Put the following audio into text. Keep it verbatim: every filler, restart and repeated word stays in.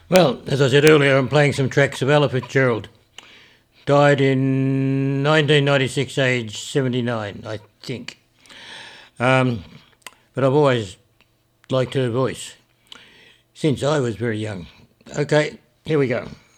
Well, as I said earlier, I'm playing some tracks of Ella Fitzgerald. Died in nineteen ninety-six, age seventy-nine, I think. Um, but I've always liked her voice since I was very young. Okay, here we go.